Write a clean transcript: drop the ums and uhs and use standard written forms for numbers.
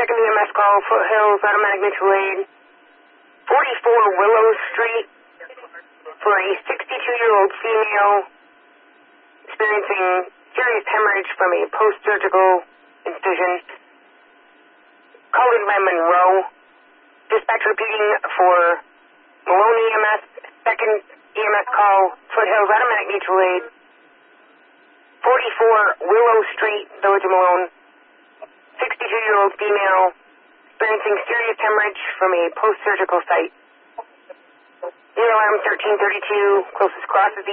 Second EMS call, Foothills, automatic mutual aid. 44 Willow Street for a 62-year-old female experiencing serious hemorrhage from a post-surgical incision. Called in by Monroe. Dispatch repeating for Malone EMS. Second EMS call, Foothills, automatic mutual aid. 44 Willow Street, Village of Malone. 62-year-old female experiencing serious hemorrhage from a post-surgical site. Near alarm 1332, closest cross is